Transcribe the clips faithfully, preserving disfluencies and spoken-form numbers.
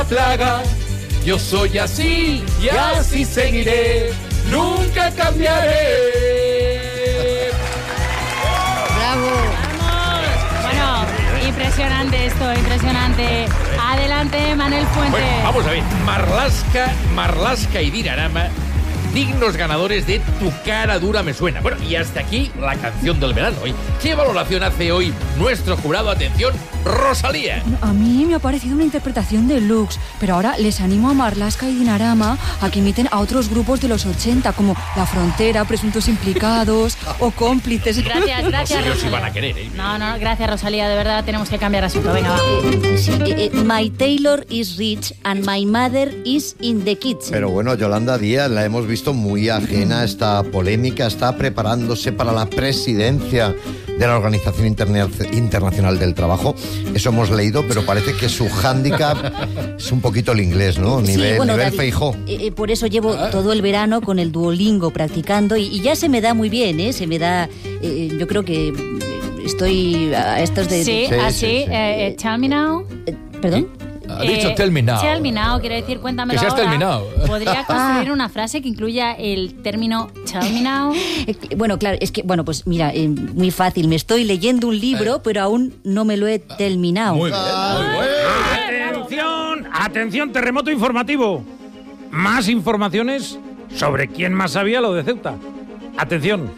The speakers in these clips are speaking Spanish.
plaga. Yo soy así y así seguiré, nunca cambiaré. ¡Bravo! ¡Vamos! Bueno, impresionante esto, impresionante. Adelante, Manel Fuente. Bueno, vamos a ver. Marlaska, Marlaska y Dinarama, dignos ganadores de Tu cara dura me suena. Bueno, y hasta aquí la canción del verano. ¿Y qué valoración hace hoy nuestro jurado? Atención, Rosalía. A mí me ha parecido una interpretación deluxe, pero ahora les animo a Marlaska y Dinarama a que imiten a otros grupos de los ochenta, como La Frontera, Presuntos Implicados o Cómplices. Gracias, gracias, No sé si Rosalía. van a querer, ¿eh? No, no, gracias, Rosalía, de verdad tenemos que cambiar asunto. Venga, va. Sí, eh, eh, my Taylor is rich and my mother is in the kitchen. Pero bueno, Yolanda Díaz la hemos visto muy ajena a esta polémica, está preparándose para la presidencia de la Organización Interna- Internacional del Trabajo. Eso hemos leído, pero parece que su hándicap es un poquito el inglés, ¿no? Nivel, Sí, bueno, nivel David, Feijóo. eh, eh, por eso llevo todo el verano con el Duolingo practicando y, y ya se me da muy bien, ¿eh? Se me da, eh, yo creo que eh, estoy a estos de... Sí, Sí, así, sí, sí. eh, eh, tell me now. eh, ¿Perdón? Ha dicho tell me now. Tell me now, quiere decir cuéntamelo Que seas ahora. tell me now. ¿Podría construir una frase que incluya el término tell me now? Eh, Bueno, claro, es que, bueno, pues mira, eh, muy fácil. Me estoy leyendo un libro, pero aún no me lo he terminado. Muy bien, muy bien. Atención, atención, terremoto informativo. Más informaciones sobre quién más sabía lo de Ceuta. Atención,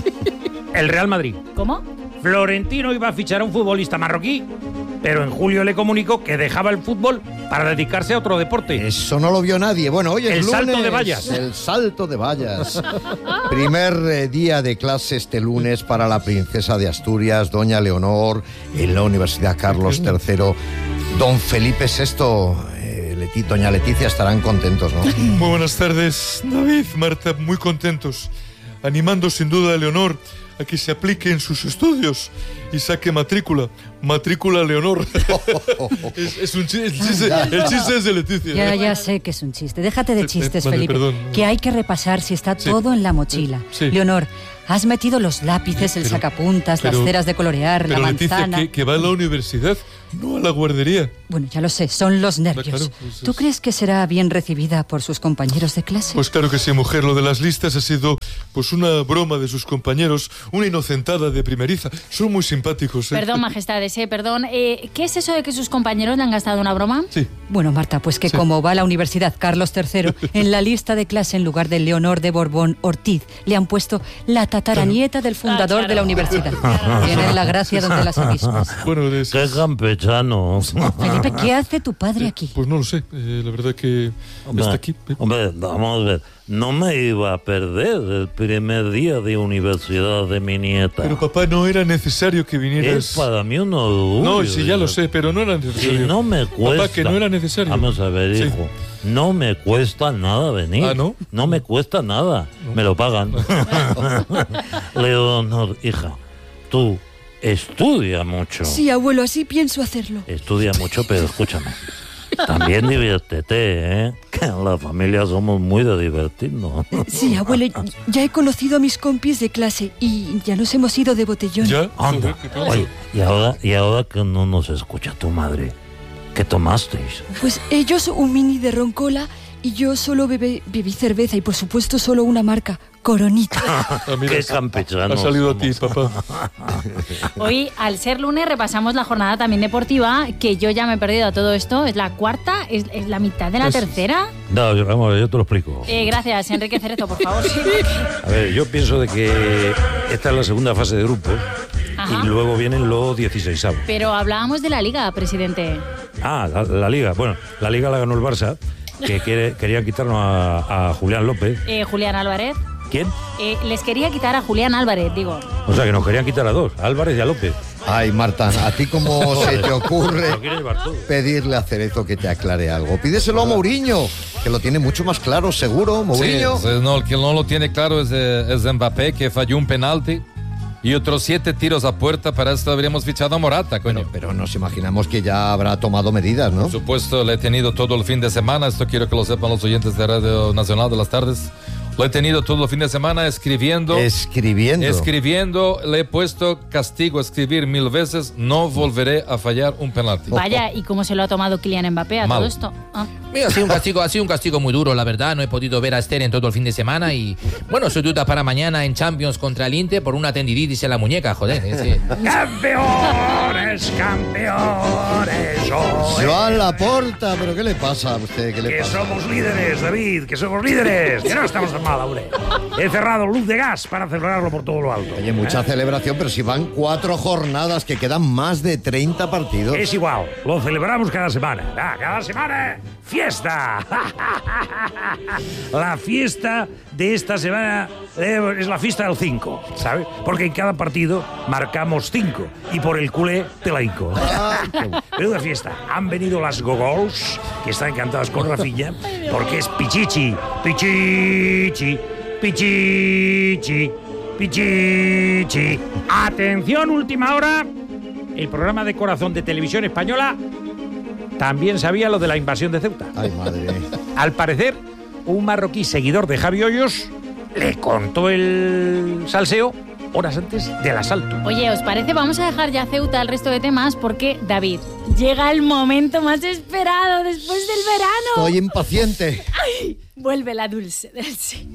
el Real Madrid. ¿Cómo? Florentino iba a fichar a un futbolista marroquí, pero en julio le comunicó que dejaba el fútbol para dedicarse a otro deporte. Eso no lo vio nadie. Bueno, hoy es El lunes. salto de vallas. El salto de vallas. Primer eh, día de clase este lunes para la princesa de Asturias, doña Leonor, en la Universidad Carlos tercero. Don Felipe sexto, eh, Leti- doña Leticia estarán contentos, ¿no? Muy buenas tardes, David, Marta, muy contentos. Animando sin duda a Leonor a que se aplique en sus estudios y saque matrícula. Matrícula Leonor. es, es un chiste, el chiste, el chiste es de Leticia. Ya, ya sé que es un chiste. Déjate de Sí, chistes, vale, Felipe. perdón. Que hay que repasar si está Sí. todo en la mochila. Sí. Leonor, has metido los lápices, el Pero- sacapuntas, las pero- ceras de colorear, Pero la Leticia, manzana. que, que va a la universidad, no a la guardería. Bueno, ya lo sé, son los nervios. Claro, pues ¿Tú es- crees que será bien recibida por sus compañeros de clase? Pues claro que sí, mujer. Lo de las listas ha sido pues una broma de sus compañeros, una inocentada de primeriza. Son muy simpáticos, ¿eh? Perdón, majestades, eh, perdón. Eh, ¿Qué es eso de que sus compañeros le han gastado una broma? Sí. Bueno, Marta, pues que Sí. como va a la Universidad Carlos tercero, en la lista de clase en lugar de Leonor de Borbón Ortiz, le han puesto la tataranieta del fundador Ah, claro. de la universidad. Tienen la gracia donde las avispas. Bueno, es- ¡Qué campechanos! Felipe, ¿qué hace tu padre aquí? pues no lo sé. Eh, la verdad que Hombre, está aquí. eh. hombre, vamos a ver. No me iba a perder el primer día de universidad de mi nieta. Pero papá, no era necesario que vinieras. Es para mí un orgullo. No, sí, ya lo sé, pero no era Si necesario. no me cuesta... Papá, que no era necesario. Vamos a ver, Sí. hijo. No me cuesta nada venir. ¿Ah, no? No me cuesta nada. Me lo pagan. Leonor, hija, tú estudia mucho. Sí, abuelo, así pienso hacerlo. Estudia mucho, pero escúchame. También diviértete, ¿eh? Que en la familia somos muy de divertirnos. Sí, abuelo, ya he conocido a mis compis de clase y ya nos hemos ido de botellón. ¿Ya? Anda. Joder, ¿qué tal? Oye, y ahora, y ahora que no nos escucha tu madre, ¿qué tomasteis? Pues ellos un mini de roncola y yo solo bebé, bebí cerveza y por supuesto solo una marca, Coronita. Ah, mira, Qué campechanos. ha salido a ti, somos. papá. Hoy, al ser lunes, repasamos la jornada también deportiva, que yo ya me he perdido a todo esto. ¿Es la cuarta? ¿Es, es la mitad de la Es- tercera? No, yo, vamos, yo te lo explico. Eh, gracias, Enrique Cerezo, por favor. Sí. A ver, yo pienso de que esta es la segunda fase de grupo Ajá. y luego vienen los dieciséis. Pero hablábamos de la Liga, presidente. Ah, la, la Liga. Bueno, la Liga la ganó el Barça, que quiere, querían quitarnos a, a Julián López. Eh, Julián Álvarez. ¿Quién? Eh, les quería quitar a Julián Álvarez, digo. O sea, que nos querían quitar a dos, a Álvarez y a López. Ay, Marta, ¿a ti cómo se te ocurre Lo quieren llevar todo. pedirle a Cerezo que te aclare algo? Pídeselo a Mourinho, que lo tiene mucho más claro, seguro. Mourinho. Sí, no, el que no lo tiene claro es, eh, es Mbappé, que falló un penalti y otros siete tiros a puerta. Para esto habríamos fichado a Morata, coño. Bueno, pero nos imaginamos que ya habrá tomado medidas, ¿no? Por supuesto, le he tenido todo el fin de semana. Esto quiero que lo sepan los oyentes de Radio Nacional de las Tardes. Lo he tenido todo el fin de semana escribiendo. Escribiendo. Escribiendo, le he puesto castigo a escribir mil veces, no volveré a fallar un penalti. Vaya, ¿y cómo se lo ha tomado Kylian Mbappé a Mal. todo esto? Ah. Mira, ha sido un castigo, ha sido un castigo muy duro, la verdad. No he podido ver a Esther en todo el fin de semana y, bueno, su duda para mañana en Champions contra el Inter por una tendinitis en la muñeca, joder. Es que... ¡Campeones, campeones! hoy! Joan Laporta, ¿pero qué le pasa a usted? ¿Qué le Que pasa? somos líderes, David, que somos líderes. Que no estamos tan mal, hombre. He cerrado luz de gas para celebrarlo por todo lo alto. Oye, mucha ¿Eh? celebración, pero si van cuatro jornadas, que quedan más de treinta partidos. Es igual, lo celebramos cada semana. Ah, cada semana, fiesta. La fiesta de esta semana eh, es la fiesta del cinco, ¿sabes? Porque en cada partido marcamos cinco y por el culé te la hinco. Menuda fiesta. Han venido las gogols, que están encantadas con Rafinha, porque es pichichi, pichichi, pichichi, pichichi. Atención, última hora. El programa de Corazón de Televisión Española también sabía lo de la invasión de Ceuta. Ay, madre. Al parecer, un marroquí seguidor de Javi Hoyos le contó el salseo horas antes del asalto. Oye, ¿os parece? Vamos a dejar ya Ceuta el resto de temas porque, David, llega el momento más esperado después del verano. Estoy impaciente. ¡Ay! Vuelve la dulce Delcy.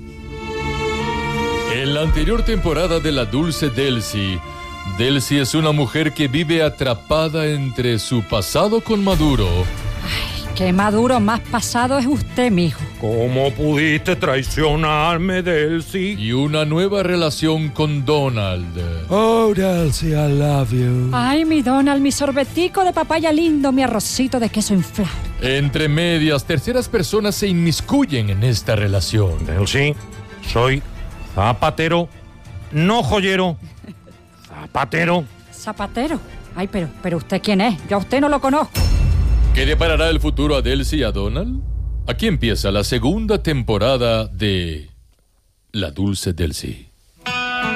En la anterior temporada de La Dulce Delcy, Delcy es una mujer que vive atrapada entre su pasado con Maduro. Qué maduro más pasado es usted, mijo. ¿Cómo pudiste traicionarme, Delcy? Y una nueva relación con Donald. Oh, Delcy, I love you. Ay, mi Donald, mi sorbetico de papaya lindo, mi arrocito de queso inflado. Entre medias, terceras personas se inmiscuyen en esta relación. Delcy, soy zapatero, no joyero. Zapatero. Zapatero. Ay, pero, pero ¿usted quién es? Yo a usted no lo conozco. ¿Qué deparará el futuro a Delcy y a Donald? Aquí empieza la segunda temporada de La Dulce Delcy.